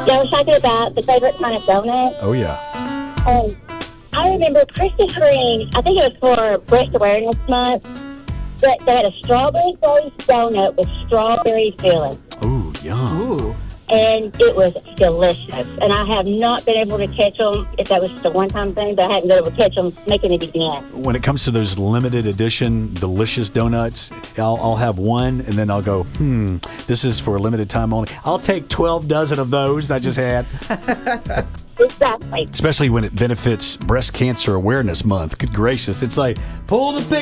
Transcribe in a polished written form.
I was talking about the favorite kind of donut. Oh, yeah. I remember Krispy Kreme, I think it was for Breast Awareness Month, that they had a strawberry-glazed donut with strawberry filling. Ooh, yum. Ooh. And it was delicious. And I have not been able to catch them, if that was just a one-time thing, but I hadn't been able to catch them making it again. When it comes to those limited edition delicious donuts, I'll have one, and then I'll go, this is for a limited time only. I'll take 12 dozen of those I just had. Exactly. Especially when it benefits Breast Cancer Awareness Month. Good gracious. It's like, pull the picture.